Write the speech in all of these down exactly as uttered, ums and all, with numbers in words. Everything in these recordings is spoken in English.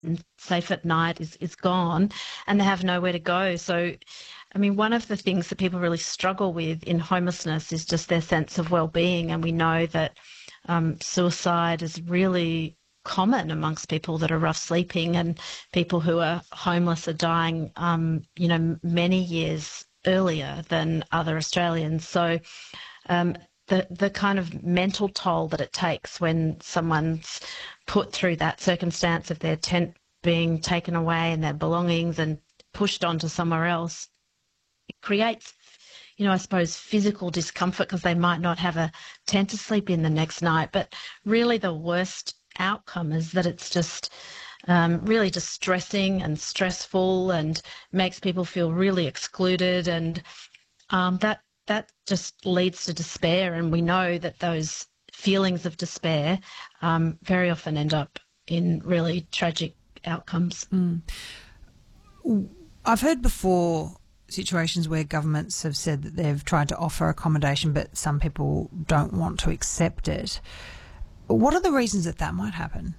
and safe at night is, is gone, and they have nowhere to go. So, I mean, one of the things that people really struggle with in homelessness is just their sense of well-being. And we know that um, suicide is really common amongst people that are rough sleeping, and people who are homeless are dying, um, you know, many years earlier than other Australians. So um, the the kind of mental toll that it takes when someone's put through that circumstance of their tent being taken away and their belongings and pushed onto somewhere else, it creates, you know, I suppose physical discomfort because they might not have a tent to sleep in the next night. But really the worst outcome is that it's just um, really distressing and stressful and makes people feel really excluded, and um, that that just leads to despair. And we know that those feelings of despair um, very often end up in really tragic outcomes. Mm. I've heard before situations where governments have said that they've tried to offer accommodation, but some people don't want to accept it. What are the reasons that that might happen?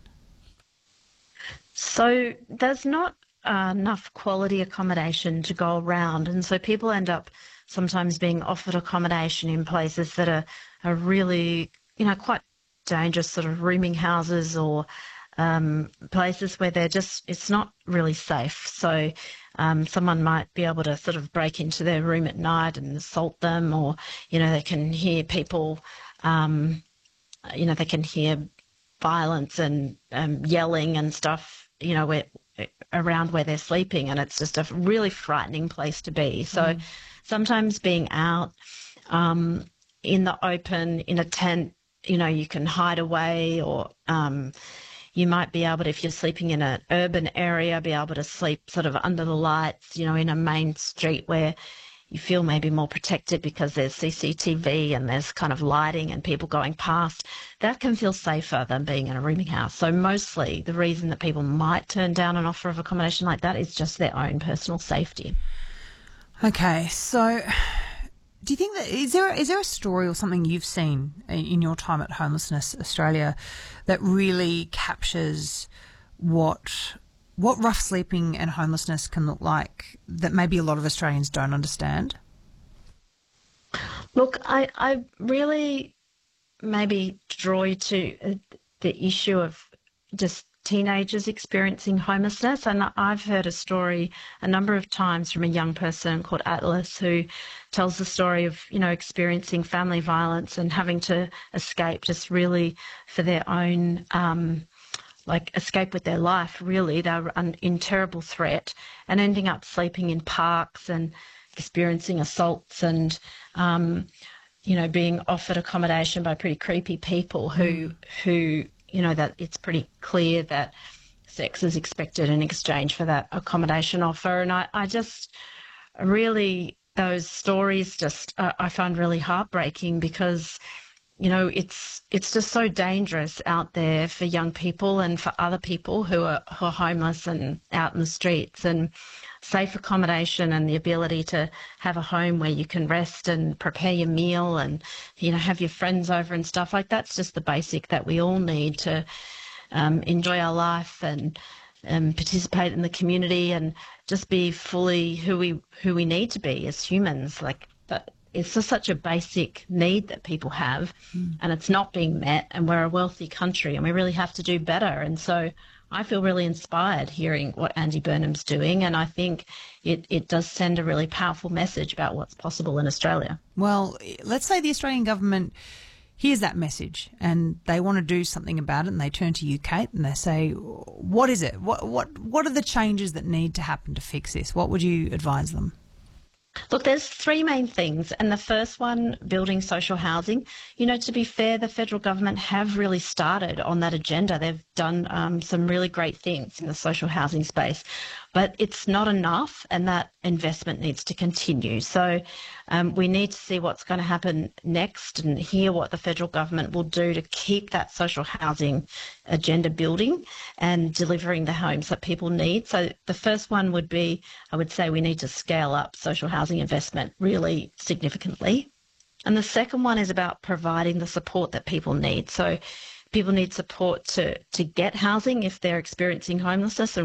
So there's not uh, enough quality accommodation to go around, and so people end up sometimes being offered accommodation in places that are, are really, you know, quite dangerous, sort of rooming houses, or um, places where they're just, it's not really safe. So um, someone might be able to sort of break into their room at night and assault them, or, you know, they can hear people, um, you know, they can hear violence and um, yelling and stuff, you know, where, around where they're sleeping, and it's just a really frightening place to be. So mm. sometimes being out um, in the open, in a tent, you know, you can hide away, or um, you might be able to, if you're sleeping in an urban area, be able to sleep sort of under the lights, you know, in a main street where you feel maybe more protected because there's C C T V and there's kind of lighting and people going past. That can feel safer than being in a rooming house. So mostly the reason that people might turn down an offer of accommodation like that is just their own personal safety. Okay, so do you think that, is there, is there a story or something you've seen in your time at Homelessness Australia that really captures what what rough sleeping and homelessness can look like that maybe a lot of Australians don't understand? Look, I, I really maybe draw you to uh, the issue of just teenagers experiencing homelessness. And I've heard a story a number of times from a young person called Atlas who tells the story of, you know, experiencing family violence and having to escape just really for their own um like escape with their life, really. They were in terrible threat and ending up sleeping in parks and experiencing assaults and, um, you know, being offered accommodation by pretty creepy people who, mm. who, you know, that it's pretty clear that sex is expected in exchange for that accommodation offer. And I, I just really, those stories just, uh, I find really heartbreaking because, you know, it's it's just so dangerous out there for young people and for other people who are, who are homeless and out in the streets. And safe accommodation and the ability to have a home where you can rest and prepare your meal and, you know, have your friends over and stuff, like that's just the basic that we all need to um, enjoy our life and um, participate in the community and just be fully who we who we need to be as humans. Like that. It's just such a basic need that people have, mm. and it's not being met, and we're a wealthy country and we really have to do better. And so I feel really inspired hearing what Andy Burnham's doing, and I think it, it does send a really powerful message about what's possible in Australia. Well, let's say the Australian government hears that message and they want to do something about it, and they turn to you, Kate, and they say, what is it? What, what, what are the changes that need to happen to fix this? What would you advise them? Look, there's three main things, and the first one, building social housing. You know, to be fair, the federal government have really started on that agenda. They've done um, some really great things in the social housing space, but it's not enough, and that investment needs to continue. So um, we need to see what's going to happen next and hear what the federal government will do to keep that social housing agenda building and delivering the homes that people need. So the first one would be, I would say we need to scale up social housing investment really significantly. And the second one is about providing the support that people need. So people need support to, to get housing if they're experiencing homelessness.